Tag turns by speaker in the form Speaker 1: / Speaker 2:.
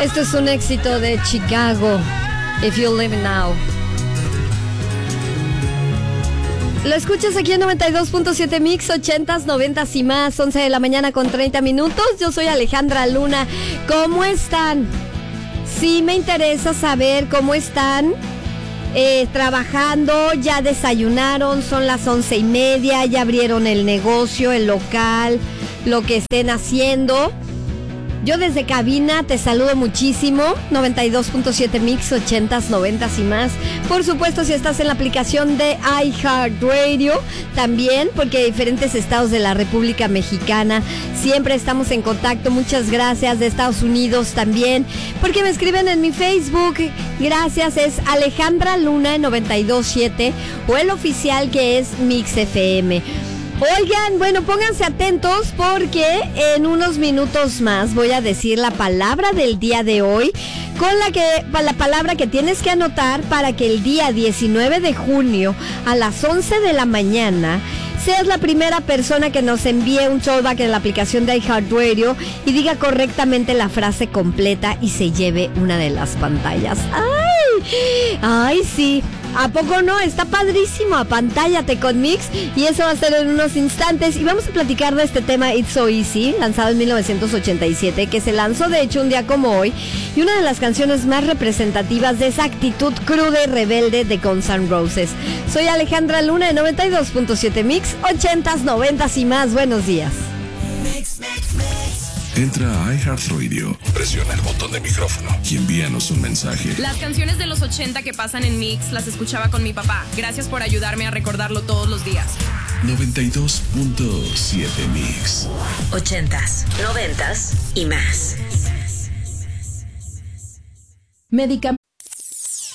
Speaker 1: Esto es un éxito de Chicago, If You Live Now. Lo escuchas aquí en 92.7 Mix, 80s, 90s y más, 11 de la mañana con 30 minutos. Yo soy Alejandra Luna. ¿Cómo están? Sí, me interesa saber cómo están trabajando. Ya desayunaron, son las 11:30, ya abrieron el negocio, el local, lo que estén haciendo. Yo desde cabina te saludo muchísimo. 92.7 Mix, 80s, 90s y más. Por supuesto, si estás en la aplicación de iHeartRadio, también, porque hay diferentes estados de la República Mexicana. Siempre estamos en contacto. Muchas gracias. De Estados Unidos también, porque me escriben en mi Facebook. Gracias, es Alejandra Luna en 92.7 o el oficial que es Mix FM. Oigan, bueno, pónganse atentos porque en unos minutos más voy a decir la palabra del día de hoy, con la palabra que tienes que anotar para que el día 19 de junio a las 11 de la mañana seas la primera persona que nos envíe un showback en la aplicación de iHeartRadio y diga correctamente la frase completa y se lleve una de las pantallas. ¡Ay, sí! ¿A poco no? Está padrísimo. Apantállate con Mix y eso va a ser en unos instantes. Y vamos a platicar de este tema It's So Easy, lanzado en 1987, que se lanzó de hecho un día como hoy, y una de las canciones más representativas de esa actitud cruda y rebelde de Guns N' Roses. Soy Alejandra Luna de 92.7 Mix, 80s, 90s y más. Buenos días.
Speaker 2: Entra a iHeartRadio, presiona el botón de micrófono y envíanos un mensaje.
Speaker 3: Las canciones de los 80 que pasan en Mix las escuchaba con mi papá. Gracias por ayudarme a recordarlo todos los días.
Speaker 2: 92.7 Mix.
Speaker 4: 80s, 90s y más.